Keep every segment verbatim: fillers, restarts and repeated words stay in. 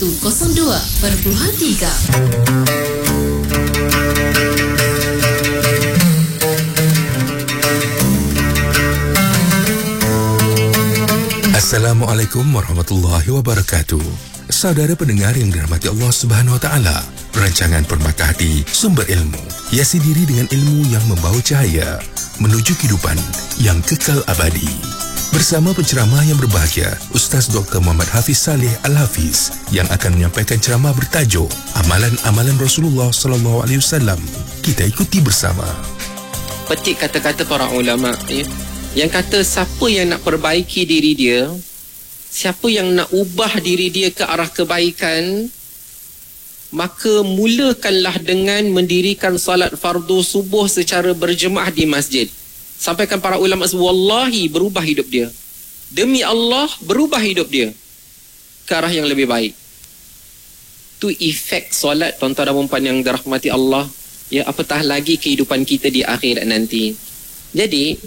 kosong dua perpuluhan tiga. Assalamualaikum warahmatullahi wabarakatuh. Saudara pendengar yang dirahmati Allah Subhanahu wa taala, rancangan Permata Hati sumber ilmu hiasi diri dengan ilmu yang membawa cahaya menuju kehidupan yang kekal abadi. Bersama penceramah yang berbahagia, Ustaz Doktor Muhammad Hafiz Saleh Al-Hafiz yang akan menyampaikan ceramah bertajuk Amalan-amalan Rasulullah sallallahu alaihi wasallam. Kita ikuti bersama. Petik kata-kata para ulama ya, yang kata siapa yang nak perbaiki diri dia, siapa yang nak ubah diri dia ke arah kebaikan, maka mulakanlah dengan mendirikan salat fardu subuh secara berjemaah di masjid. Sampaikan para ulama, wallahi berubah hidup dia. Demi Allah berubah hidup dia ke arah yang lebih baik. Tu efek solat, tuan-tuan dan puan yang dirahmati Allah. Ya, apatah lagi kehidupan kita di akhirat nanti. Jadi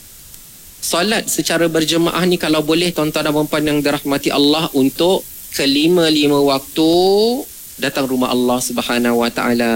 solat secara berjemaah ni kalau boleh tuan-tuan dan puan yang dirahmati Allah, untuk kelima-lima waktu datang rumah Allah Subhanahu wa taala.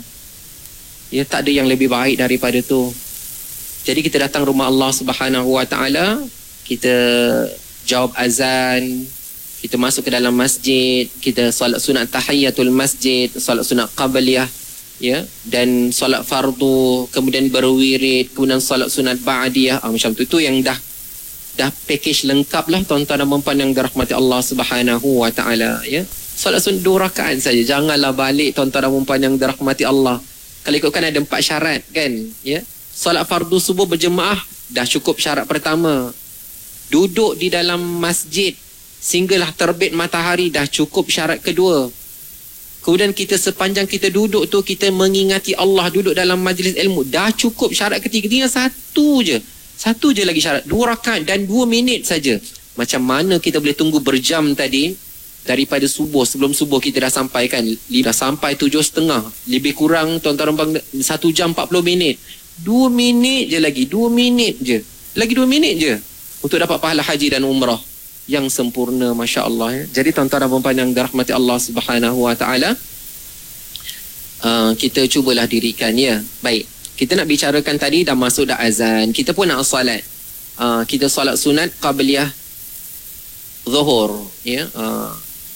Ya, tak ada yang lebih baik daripada tu. Jadi kita datang rumah Allah Subhanahu wa taala, kita jawab azan, kita masuk ke dalam masjid, kita solat sunat tahiyatul masjid, solat sunat qabliyah, ya, dan solat fardu, kemudian berwirid, kemudian solat sunat ba'diyah. Ah, macam tu, itu yang dah dah package lengkap lah tuan-tuan dan puan yang dirahmati Allah Subhanahu wa taala, ya. Solat sunat dua rakaat saja, janganlah balik tuan-tuan dan puan yang dirahmati Allah. Kalau ikutkan ada empat syarat kan, ya. Solat fardu subuh berjemaah dah cukup syarat pertama. Duduk di dalam masjid sehinggalah terbit matahari dah cukup syarat kedua. Kemudian kita sepanjang kita duduk tu kita mengingati Allah, duduk dalam majlis ilmu, dah cukup syarat ketiga. Tinggal satu je. Satu je lagi syarat. Dua rakaat dan dua minit saja. Macam mana kita boleh tunggu berjam tadi? Daripada subuh, sebelum subuh kita dah sampai kan, dah sampai tujuh setengah. Lebih kurang tuan-tuan satu jam empat puluh minit. Dua minit je lagi, dua minit je. Lagi dua minit je untuk dapat pahala haji dan umrah yang sempurna, Masya Allah, ya. Jadi tuan-tuan dan puan yang dirahmati Allah Subhanahu wa taala, uh, kita cubalah dirikan, ya. Baik, kita nak bicarakan tadi dah masuk dah azan, kita pun nak solat. Uh, kita solat sunat qabliyah zuhur, ya. Uh,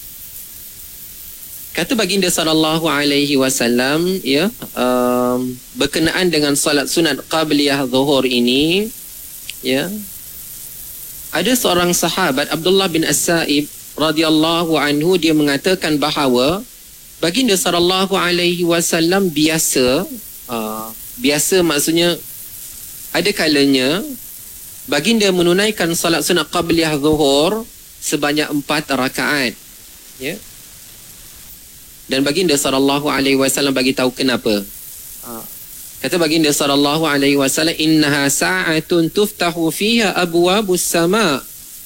Kata baginda sallallahu alaihi wasallam, ya, um, berkenaan dengan solat sunat qabliyah zuhur ini, ya, ada seorang sahabat Abdullah bin As-Sa'ib radhiyallahu anhu, dia mengatakan bahawa baginda sallallahu alaihi wasallam biasa, uh, biasa maksudnya ada kalanya baginda menunaikan solat sunat qabliyah zuhur sebanyak empat rakaat, ya. Dan baginda sallallahu alaihi wasallam bagi tahu kenapa. Kata baginda sallallahu alaihi wasallam, innaha sa'atun tuftahu fiha abwabus sama.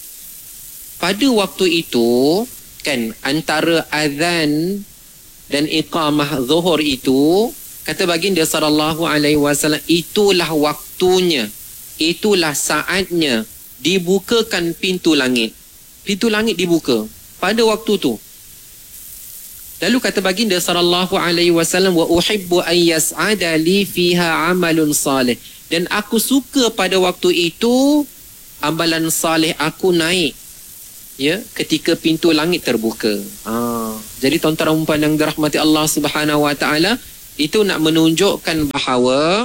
Pada waktu itu kan, antara azan dan iqamah zuhur itu, kata baginda sallallahu alaihi wasallam, itulah waktunya, itulah saatnya dibukakan pintu langit. Pintu langit dibuka pada waktu tu. Lalu kata baginda sallallahu alaihi wasallam, wa uhibbu an yas'ada li fiha amalun salih, dan aku suka pada waktu itu amalan salih aku naik, ya, ketika pintu langit terbuka. Ha, jadi tuan-tuan dan puan yang dirahmati Allah Subhanahu wa taala, itu nak menunjukkan bahawa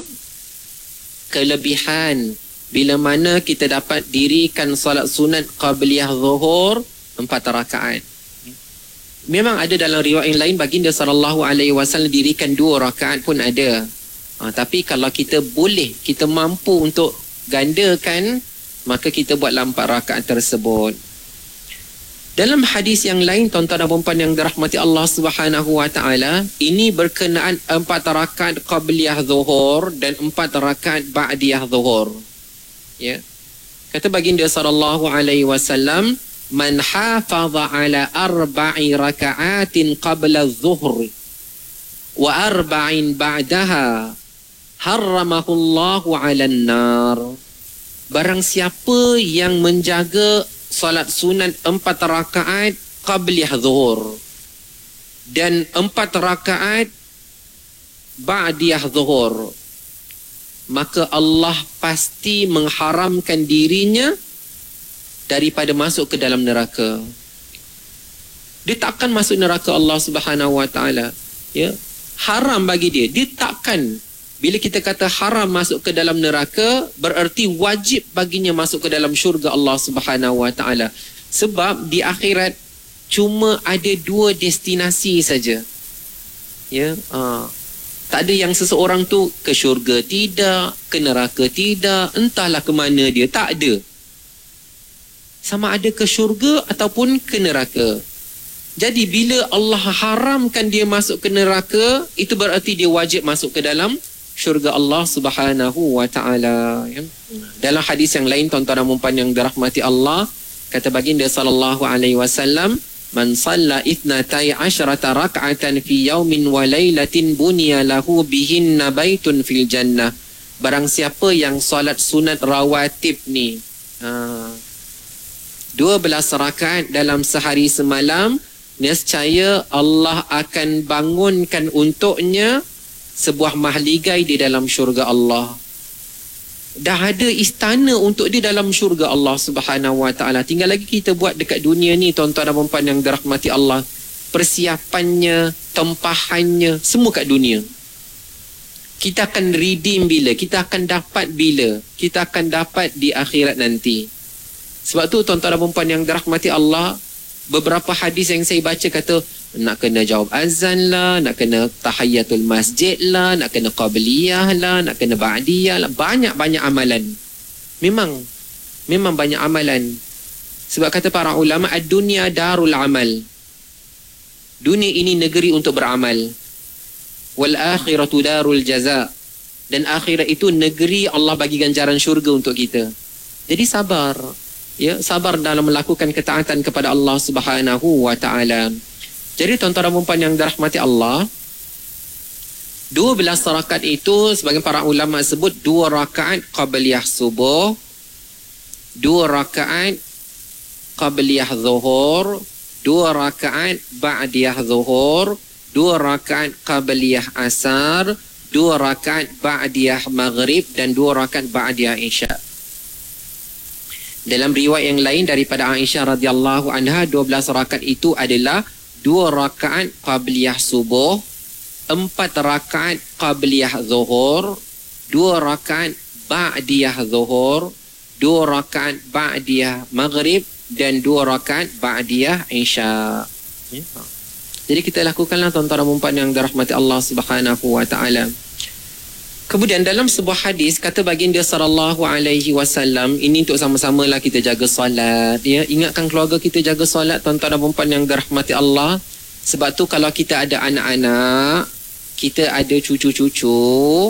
kelebihan bila mana kita dapat dirikan solat sunat qabliyah zuhur empat rakaat. Memang ada dalam riwayat yang lain baginda sallallahu alaihi wasallam dirikan dua rakaat pun ada. Ha, tapi kalau kita boleh, kita mampu untuk gandakan, maka kita buatlah empat rakaat tersebut. Dalam hadis yang lain tuan-tuan dan puan yang dirahmati Allah Subhanahu wa taala, ini berkenaan empat rakaat qabliyah zuhur dan empat rakaat ba'diyah zuhur. Ya. Kata baginda sallallahu alaihi wasallam, man hafaza ala arba'i raka'atin qabla adh-dhuhr wa arba'in ba'daha harramahu Allahu 'alan nar. Barang siapa yang menjaga solat sunat empat rakaat qabliyah zuhur, dan empat rakaat ba'diyah zuhur, maka Allah pasti mengharamkan dirinya daripada masuk ke dalam neraka. Dia takkan masuk neraka Allah Subhanahu Wa Taala. Ya, haram bagi dia. Dia takkan. Bila kita kata haram masuk ke dalam neraka, bererti wajib baginya masuk ke dalam syurga Allah Subhanahu Wa Taala. Sebab di akhirat cuma ada dua destinasi saja. Ya, uh, tak ada yang seseorang tu ke syurga tidak, ke neraka tidak, entahlah ke mana dia, tak ada. Sama ada ke syurga ataupun ke neraka. Jadi bila Allah haramkan dia masuk ke neraka, itu berarti dia wajib masuk ke dalam syurga Allah Subhanahu Wa Taala. Ya. Dalam hadis yang lain, tuan-tuan dan puan yang dirahmati Allah, kata baginda sallallahu alaihi wasallam, man salla ithnatai asyrata rak'atan fi yaumin wa lailatin bunya lahu bihinna baitun fil jannah. Barang siapa yang solat sunat rawatib ni, ha, dua belas rakaat dalam sehari semalam, nescaya Allah akan bangunkan untuknya sebuah mahligai di dalam syurga Allah. Dah ada istana untuk dia dalam syurga Allah Subhanahu Wa Taala. Tinggal lagi kita buat dekat dunia ni, tuan-tuan dan puan yang dirahmati Allah. Persiapannya, tempahannya, semua kat dunia. Kita akan redeem bila? Kita akan dapat bila? Kita akan dapat di akhirat nanti. Sebab tu tuan-tuan dan puan yang dirahmati Allah, beberapa hadis yang saya baca kata nak kena jawab azan lah, nak kena tahiyatul masjid lah, nak kena qabliyah lah, nak kena ba'diyah lah. Banyak-banyak amalan. Memang, memang banyak amalan. Sebab kata para ulama, ad-dunya darul amal. Dunia ini negeri untuk beramal. Wal akhiratu darul jaza. Dan akhirat itu negeri Allah bagi ganjaran syurga untuk kita. Jadi sabar. Ya, sabar dalam melakukan ketaatan kepada Allah Subhanahu Wa Taala. Jadi tuan-tuan dan puan yang dirahmati Allah, dua belas rakaat itu sebagian para ulama sebut dua rakaat qabliyah subuh, dua rakaat qabliyah zuhur, dua rakaat ba'diyah zuhur, dua rakaat qabliyah asar, dua rakaat ba'diyah maghrib dan dua rakaat ba'diyah isya. Dalam riwayat yang lain daripada Aisyah radhiyallahu anha, dua belas rakaat itu adalah dua rakaat qabliyah subuh, empat rakaat qabliyah zuhur, dua rakaat ba'diyah zuhur, dua rakaat ba'diyah maghrib dan dua rakaat ba'diyah isya. Ya. Jadi kita lakukanlah tuan-tuan dan puan yang dirahmati Allah Subhanahu Wa Taala. Kemudian dalam sebuah hadis kata baginda sallallahu alaihi wasallam, ini untuk sama-samalah kita jaga solat, ya, ingatkan keluarga kita jaga solat tuan-tuan dan puan yang dirahmati Allah. Sebab tu kalau kita ada anak-anak, kita ada cucu-cucu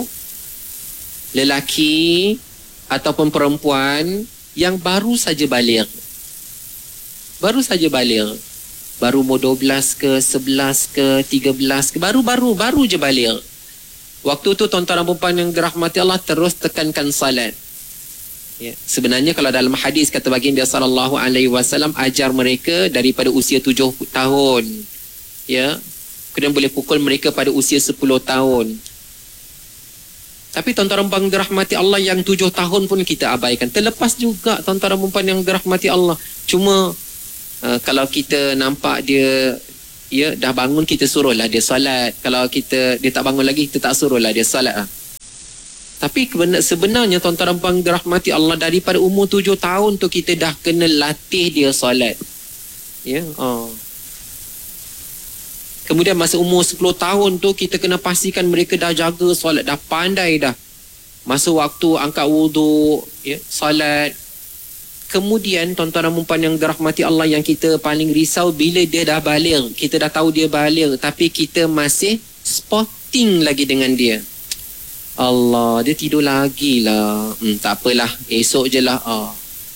lelaki ataupun perempuan yang baru saja baligh. Baru saja baligh. Baru umur dua belas ke, sebelas ke, tiga belas ke, baru-baru baru je baligh. Waktu tu tuan-tuan dan puan yang dirahmati Allah, terus tekankan salat. Ya. Sebenarnya kalau dalam hadis kata baginda sallallahu alaihi wasallam, ajar mereka daripada usia tujuh tahun. Ya. Kemudian boleh pukul mereka pada usia sepuluh tahun. Tapi tuan-tuan dan puan dirahmati Allah, yang tujuh tahun pun kita abaikan. Terlepas juga tuan-tuan dan puan yang dirahmati Allah. Cuma uh, kalau kita nampak dia, ya, dah bangun, kita suruhlah dia solat. Kalau kita dia tak bangun lagi, kita tak suruhlah dia solat lah. Tapi sebenarnya tuan-tuan dan puan dirahmati Allah, daripada umur tujuh tahun tu kita dah kena latih dia solat. Ya, oh. Kemudian masa umur sepuluh tahun tu kita kena pastikan mereka dah jaga solat, dah pandai dah. Masa waktu angkat wuduk, ya, solat. Kemudian tuan-tuan dan puan yang dirahmati Allah, yang kita paling risau bila dia dah baligh. Kita dah tahu dia baligh tapi kita masih spotting lagi dengan dia. Allah, dia tidur lagi lah. Hmm, tak apalah, esok je lah. Ah.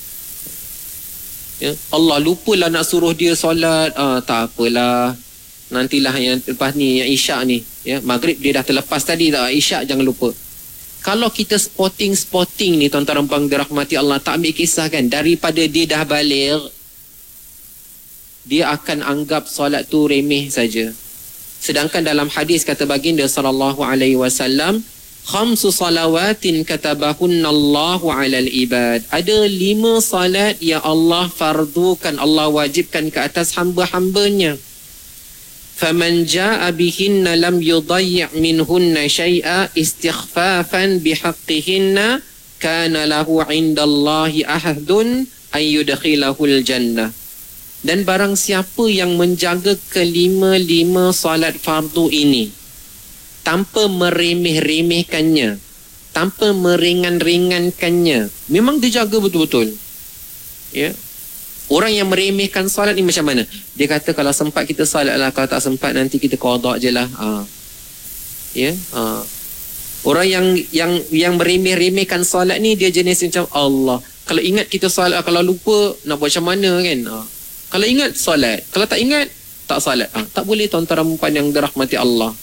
Ya, Allah, lupalah nak suruh dia solat. Ah, tak apalah. Nantilah yang lepas ni, yang isyak ni. Ya, maghrib dia dah terlepas tadi tak? Isyak jangan lupa. Kalau kita spotting-spotting ni tuan-tuan dan puan dirahmati Allah, tak ambil kisah kan, daripada dia dah baligh, dia akan anggap solat tu remeh saja. Sedangkan dalam hadis kata baginda sallallahu alaihi wasallam, khamsu salawatin katabahunallahu alal ibad. Ada lima salat yang Allah fardukan, Allah wajibkan ke atas hamba-hambanya. Faman jaa bihinna lam yudayyi' minhunna syai'a istighfafan bihaqqihinna kana lahu 'indallahi ahdun ay yudkhilahul jannah. Dan barang siapa yang menjaga kelima-lima solat fardu ini tanpa meremeh-remehkannya, tanpa meringan-ringankannya, memang dia jaga betul-betul. Ya. Orang yang meremehkan solat ni macam mana? Dia kata kalau sempat kita solat lah, kalau tak sempat nanti kita qada je lah. Ha. Ya. Ha. Orang yang yang yang meremeh-remehkan solat ni dia jenis macam Allah. Kalau ingat kita solat, kalau lupa nak buat macam mana kan? Ha. Kalau ingat solat, kalau tak ingat tak solat. Ha. Tak boleh tuan-tuan dan puan yang dirahmati Allah.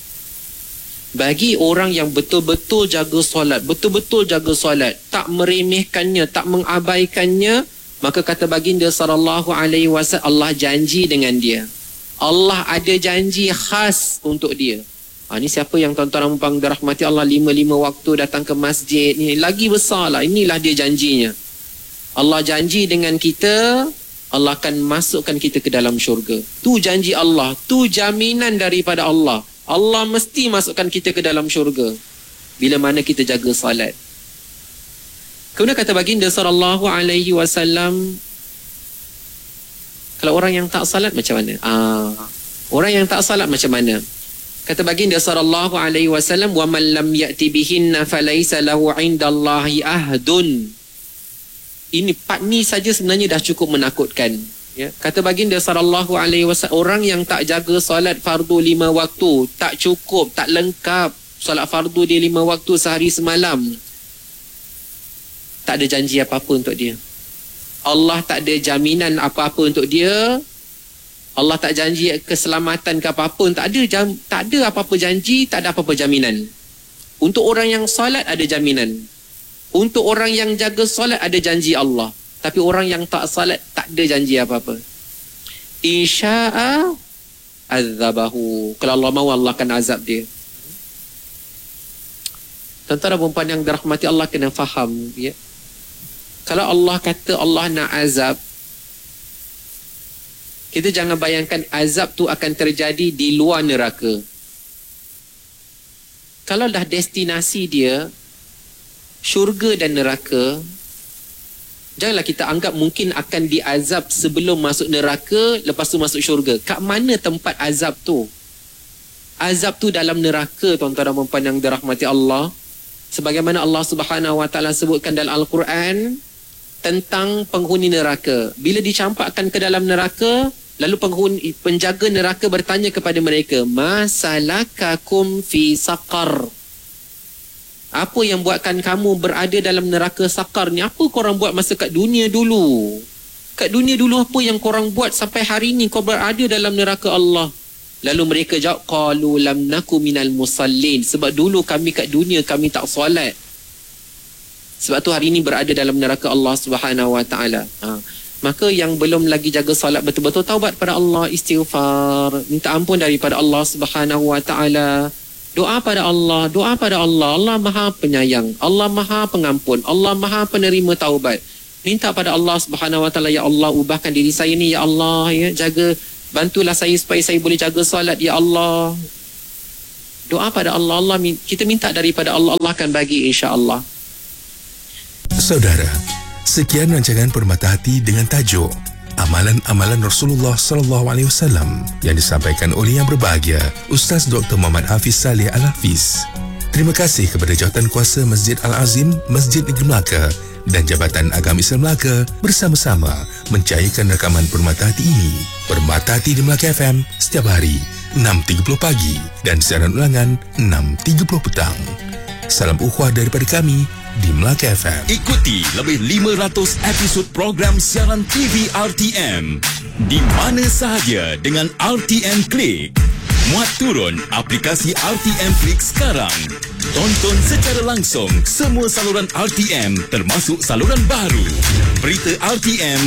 Bagi orang yang betul-betul jaga solat, betul-betul jaga solat, tak meremehkannya, tak mengabaikannya, maka kata baginda sallallahu alaihi wasallam, Allah janji dengan dia. Allah ada janji khas untuk dia. Ha, ni siapa yang tuan-tuan dan puan dirahmati Allah, lima-lima waktu datang ke masjid ni, lagi besar lah. Inilah dia janjinya. Allah janji dengan kita, Allah akan masukkan kita ke dalam syurga. Tu janji Allah, tu jaminan daripada Allah. Allah mesti masukkan kita ke dalam syurga bila mana kita jaga salat. Kemudian kata baginda sallallahu alaihi wasallam, kalau orang yang tak salat macam mana? Ah, orang yang tak salat macam mana? Kata baginda sallallahu alaihi wasallam, wa man lam ya'ti bihinna falaysa lahu 'indallahi ahdun. Ini part ni saja sebenarnya dah cukup menakutkan. Ya. Kata baginda sallallahu alaihi wasallam, orang yang tak jaga solat fardu lima waktu, tak cukup, tak lengkap solat fardu dia lima waktu sehari semalam, tak ada janji apa-apa untuk dia. Allah tak ada jaminan apa-apa untuk dia. Allah tak janji keselamatan ke apa-apa, tak ada jam, tak ada apa-apa janji, tak ada apa-apa jaminan. Untuk orang yang solat ada jaminan. Untuk orang yang jaga solat ada janji Allah. Tapi orang yang tak salat tak ada janji apa-apa. Insya'a azabahu. Kalau Allah mahu, Allah akan azab dia. Tuan-tuan dan puan yang dirahmati Allah kena faham, ya. Kalau Allah kata Allah nak azab, kita jangan bayangkan azab tu akan terjadi di luar neraka. Kalau dah destinasi dia syurga dan neraka, janganlah kita anggap mungkin akan diazab sebelum masuk neraka, lepas tu masuk syurga. Kat mana tempat azab tu? Azab tu dalam neraka, tuan-tuan dan puan yang dirahmati Allah. Sebagaimana Allah Subhanahu wa taala sebutkan dalam Al-Quran tentang penghuni neraka. Bila dicampakkan ke dalam neraka, lalu penghuni, penjaga neraka bertanya kepada mereka, masalakakum fi saqar? Apa yang buatkan kamu berada dalam neraka sakar ni? Apa korang buat masa kat dunia dulu? Kat dunia dulu apa yang korang buat sampai hari ni kau berada dalam neraka Allah? Lalu mereka jawab, qalu lam naku minal musallin. Sebab dulu kami kat dunia kami tak solat. Sebab tu hari ni berada dalam neraka Allah Subhanahu wa taala. Ha. Maka yang belum lagi jaga solat betul-betul, taubat pada Allah, istighfar, minta ampun daripada Allah Subhanahu wa taala. Doa pada Allah, doa pada Allah. Allah Maha Penyayang, Allah Maha Pengampun, Allah Maha Penerima taubat. Minta pada Allah Subhanahu wa taala, ya Allah, ubahkan diri saya ni, ya Allah, ya, jaga, bantulah saya supaya saya boleh jaga solat, ya Allah. Doa pada Allah, Allah kita minta daripada Allah, Allah akan bagi insya-Allah. Saudara, sekian rancangan Permata Hati dengan tajuk Amalan-amalan Rasulullah sallallahu alaihi wasallam yang disampaikan oleh yang berbahagia Ustaz Doktor Muhammad Hafiz Saleh Al-Hafiz. Terima kasih kepada Jawatankuasa Masjid Al-Azim, Masjid Negeri Melaka dan Jabatan Agama Islam Melaka bersama-sama mencairkan rakaman Permata Hati ini. Permata Hati di Melaka F M setiap hari enam tiga puluh pagi dan siaran ulangan enam tiga puluh petang. Salam ukhuwah daripada kami di Melaka F M. Ikuti lebih lima ratus episod program siaran T V R T M di mana sahaja dengan R T M Click. Muat turun aplikasi R T M Click sekarang. Tonton secara langsung semua saluran R T M termasuk saluran baru. Berita R T M